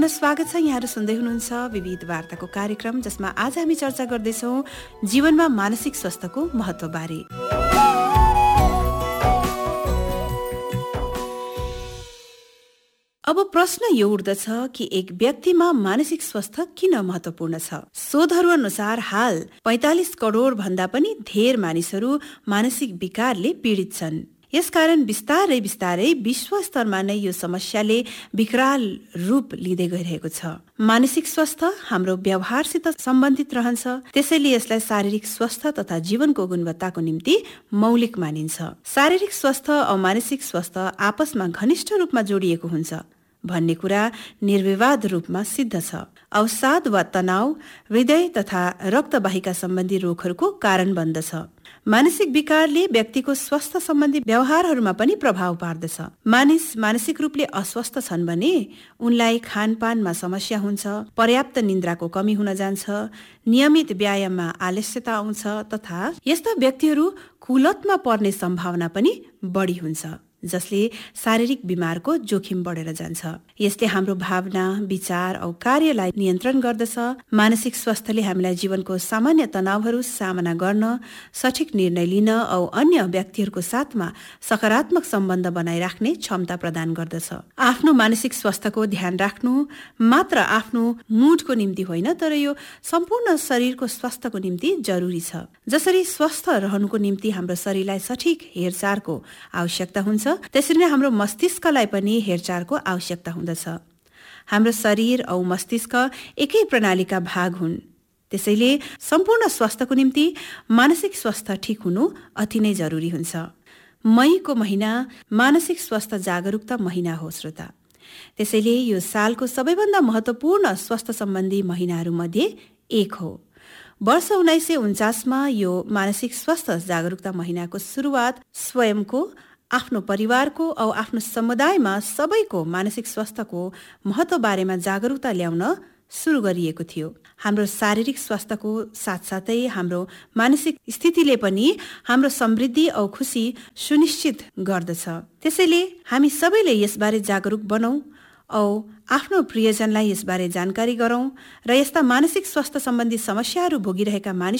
पुनः स्वागत छ। यहाँहरू सुन्दै हुनुहुन्छ विविध वार्ताको कार्यक्रम, जसमा आज हामी चर्चा गर्दैछौँ जीवनमा मानसिक स्वास्थ्यको महत्त्वबारे। अब प्रश्न यो उठ्दछ कि एक व्यक्तिमा मानसिक स्वास्थ्य किन महत्त्वपूर्ण छ? शोधहरू अनुसार हाल 45 करोड भन्दा पनि धेर मानिसहरू मानसिक विकारले पीडित छन्। यसकारण बिस्तारै बिस्तारै विश्व स्तरमा नै यो समस्याले विकराल रूप लिँदै गइरहेको छ। मानसिक स्वास्थ्य हाम्रो व्यवहारसित सम्बन्धित रहन्छ, त्यसैले यसलाई शारीरिक स्वास्थ्य तथा जीवनको गुणवत्ताको निम्ति मौलिक मानिन्छ। शारीरिक स्वास्थ्य औ मानसिक स्वास्थ्य आपसमा घनिष्ठ रूपमा जोडिएको हुन्छ भन्ने कुरा निर्विवाद रूपमा सिद्ध छ। अवसाद वा तनाव हृदय तथा रक्तवाहिका सम्बन्धी रोगहरूको कारण बन्दछ। मानसिक विकारले व्यक्तिको स्वास्थ्य सम्बन्धी व्यवहारहरूमा पनि प्रभाव पार्दछ। मानिस मानसिक रूपले अस्वस्थ छन् भने उनलाई खानपानमा समस्या हुन्छ, पर्याप्त निन्द्राको कमी हुन जान्छ, नियमित व्यायाममा आलस्यता आउँछ तथा यस्ता व्यक्तिहरू कुलतमा पर्ने सम्भावना पनि बढी हुन्छ, जसले शारीरिक बिमारको जोखिम बढेर जान्छ। यसले हाम्रो भावना, विचार औ कार्यलाई नियन्त्रण गर्दछ। मानसिक स्वास्थ्यले हामीलाई जीवनको सामान्य तनावहरू सामना गर्न, सठिक निर्णय लिन औ अन्य व्यक्तिहरूको साथमा सकारात्मक सम्बन्ध बनाइराख्ने क्षमता प्रदान गर्दछ। आफ्नो मानसिक स्वास्थ्यको ध्यान राख्नु मात्र आफ्नो मुडको निम्ति होइन, तर यो सम्पूर्ण शरीरको स्वास्थ्यको निम्ति जरुरी छ। जसरी स्वस्थ रहनुको निम्ति हाम्रो शरीरलाई सठिक हेरचाहको आवश्यकता हुन्छ, त्यसरी नै हाम्रो मस्तिष्कलाई पनि हेरचाहको आवश्यकता हुँदछ। हाम्रो शरीर औ मस्तिष्क एकै प्रणालीका भाग हुन्, त्यसैले सम्पूर्ण स्वास्थ्यको निम्ति मानसिक स्वास्थ्य ठिक हुनु अति नै जरुरी हुन्छ। मईको महिना मानसिक स्वास्थ्य जागरुकता महिना हो श्रोता, त्यसैले यो सालको सबैभन्दा महत्त्वपूर्ण स्वास्थ्य सम्बन्धी महिनाहरूमध्ये एक हो। वर्ष 1949मा यो मानसिक स्वास्थ्य जागरुकता महिनाको सुरुवात स्वयंको, आफ्नो परिवारको औ आफ्नो समुदायमा सबैको मानसिक स्वास्थ्यको महत्त्व बारेमा जागरुकता ल्याउन सुरु गरिएको थियो। हाम्रो शारीरिक स्वास्थ्यको साथसाथै हाम्रो मानसिक स्थितिले पनि हाम्रो समृद्धि औ खुशी सुनिश्चित गर्दछ। त्यसैले हामी सबैले यसबारे जागरुक बनौं औ आफ्नो प्रियजनलाई यसबारे जानकारी गरौं र यस्ता मानसिक स्वास्थ्य सम्बन्धी समस्याहरू भोगिरहेका